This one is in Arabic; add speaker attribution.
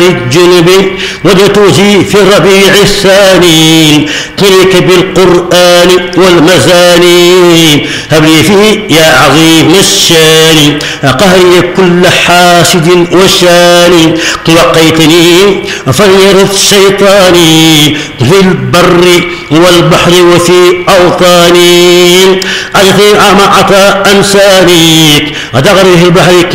Speaker 1: الجنب وجتوزي في الربيع الثاني تلك بالقرآن والمزاني هب لي فيه يا عظيم الشان قهري كل حاسد وشان توقيتني فليرث شيطاني في البر والبحر وفي أوطاني أجثي عام عطاء أنساني أدغري في البحر